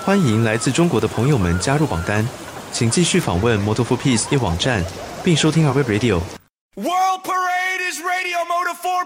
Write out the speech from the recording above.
欢迎来自中国的朋友们加入榜单，请继续访问 Moto4Peace 网站，并收听 our web radio。World Parade is Radio Moto4